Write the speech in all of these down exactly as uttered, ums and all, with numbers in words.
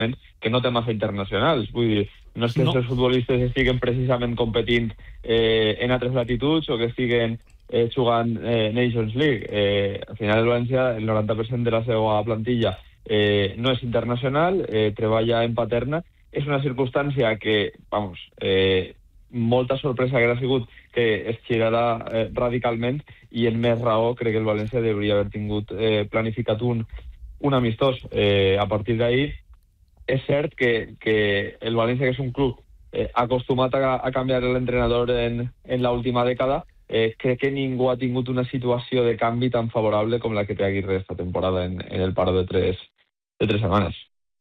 que no té massa internacionals. Vull dir, no és que No. els futbolistes estiguen precisament competint eh, en altres latituds o que estiguen eh, jugant eh, Nations League. Eh, al final el València, el noranta per cent de la seva plantilla eh, no és internacional, eh, treballa en Paterna. És una circumstància que, vamos, eh, molta sorpresa que ha sigut que es girarà eh, radicalment, i en més raó crec que el València hauria haver tingut eh, planificat un, un amistós. Eh, a partir d'ahí, és cert que, que el València, que és un club eh, acostumat a, a canviar l'entrenador en, en l'última dècada, eh, crec que ningú ha tingut una situació de canvi tan favorable com la que té Aguirre esta temporada en, en el paro de tres, de tres setmanes.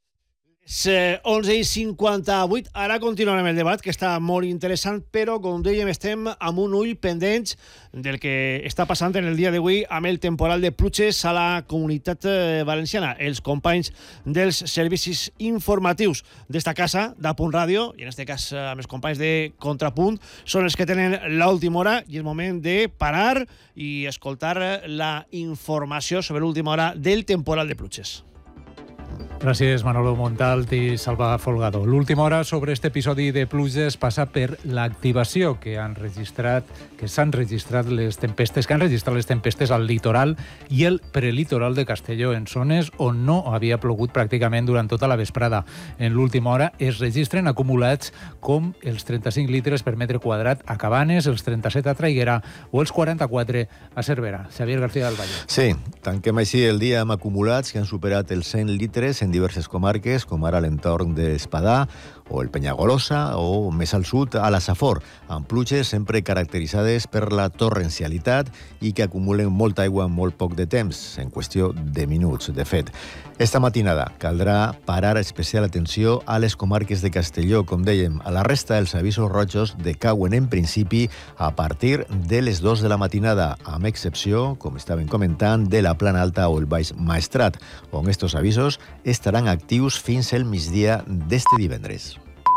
És onze i cinquanta-vuit. Ara continuarem el debat, que està molt interessant, però, com dèiem, estem amb un ull pendents del que està passant en el dia d'avui amb el temporal de pluges a la Comunitat Valenciana. Els companys dels servicis informatius d'esta casa, d'A Punt Ràdio, i en aquest cas amb els companys de Contrapunt, són els que tenen l'última hora, i és moment de parar i escoltar la informació sobre l'última hora del temporal de pluges. Gràcies, Manolo Montalt i Salva Folgado. L'última hora sobre este episodi de pluges passa per l'activació que han registrat, que s'han registrat les tempestes, que han registrat les tempestes al litoral i el prelitoral de Castelló, en zones on no havia plogut pràcticament durant tota la vesprada. En l'última hora es registren acumulats com els trenta-cinc litres per metre quadrat a Cabanes, els trenta-set a Traiguera o els quaranta-quatre a Cervera. Xavier García del Valle. Sí, tanquem així el dia amb acumulats que han superat els cent litres en diverses comarques, com ara l'entorn d'Espadà o el Penyagolosa, o més al sud a la Safor, amb pluges sempre caracteritzades per la torrencialitat i que acumulen molta aigua en molt poc de temps, en qüestió de minuts, de fet. Esta matinada caldrà parar especial atenció a les comarques de Castelló, com dèiem. A la resta, els avisos rojos decauen en principi a partir de les dues de la matinada, amb excepció, com estaven comentant, de la Plana Alta o el Baix Maestrat, on estos avisos estaran actius fins el migdia d'este divendres.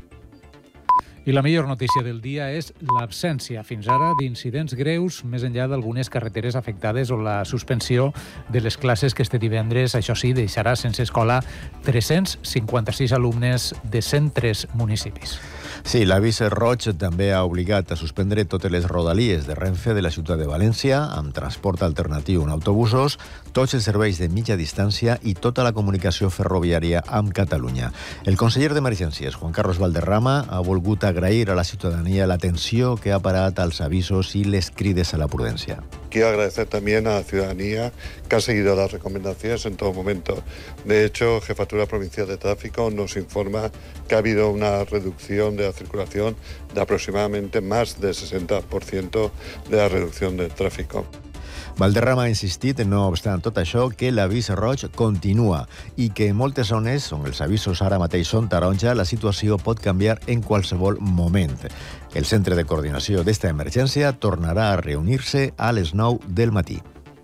I la millor notícia del dia és l'absència, fins ara, d'incidents greus més enllà d'algunes carreteres afectades o la suspensió de les classes que este divendres, això sí, deixarà sense escola tres-cents cinquanta-sis alumnes de cent tres municipis. Sí, l'avís roig també ha obligat a suspendre totes les rodalies de Renfe de la ciutat de València, amb transport alternatiu en autobusos, tots els serveis de mitja distància i tota la comunicació ferroviària amb Catalunya. El conseller d'Emergències, Juan Carlos Valderrama, ha volgut agrair a la ciudadanía la atención que ha parat als avisos y les crides a la prudencia. Quiero agradecer también a la ciudadanía que ha seguido las recomendaciones en todo momento. De hecho, Jefatura Provincial de Tráfico nos informa que ha habido una reducción de la circulación de aproximadamente más del sesenta por ciento de la reducción del tráfico. Valderrama ha insistit, no obstant tot això, que l'avís roig continua i que en moltes zones on els avisos ara mateix són taronja, la situació pot canviar en qualsevol moment. El Centre de Coordinació d'esta emergència tornarà a reunir-se a les nou del matí.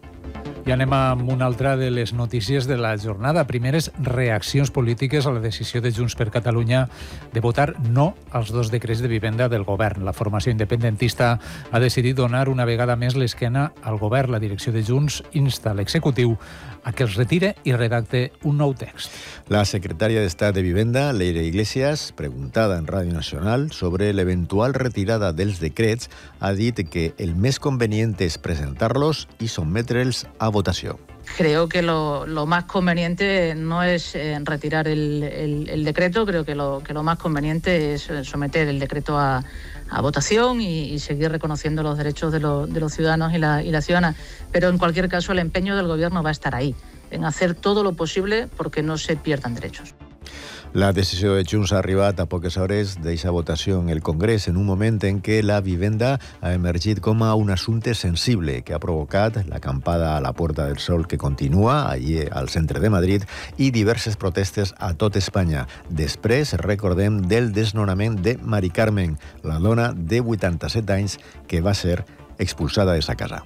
I anem amb una altra de les notícies de la jornada. Primeres reaccions polítiques a la decisió de Junts per Catalunya de votar no als dos decrets de vivenda del govern. La formació independentista ha decidit donar una vegada més l'esquena al govern. La direcció de Junts insta l'executiu a que els retire i redacte un nou text. La secretària d'Estat de Vivenda, Leire Iglesias, preguntada en Ràdio Nacional sobre l'eventual retirada dels decrets, ha dit que el més convenient és presentar-los i sotmetre'ls a votació. Creo que lo, lo más conveniente no es eh, retirar el, el, el decreto, creo que lo, que lo más conveniente es someter el decreto a, a votación y, y seguir reconociendo los derechos de, lo, de los ciudadanos y la, y la ciudadana. Pero en cualquier caso el empeño del gobierno va a estar ahí, en hacer todo lo posible porque no se pierdan derechos. La decisió de Junts ha arribat a poques hores d'eixa votació en el Congrés, en un moment en què la vivenda ha emergit com a un assumpte sensible que ha provocat l'acampada a la Puerta del Sol que continua, allí al centre de Madrid, i diverses protestes a tot Espanya. Després, recordem, del desnonament de Mari Carmen, la dona de vuitanta-set anys que va ser expulsada de sa casa.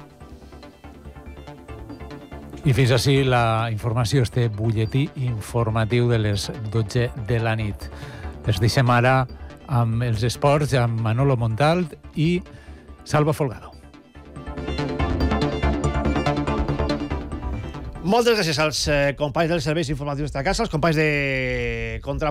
I fins així la informació, este butlletí informatiu de les dotze de la nit. Els deixem ara amb els esports, amb Manolo Montalt i Salva Folgado. Moltes gràcies als companys dels serveis informatius d'esta casa, als companys de Contrapunt.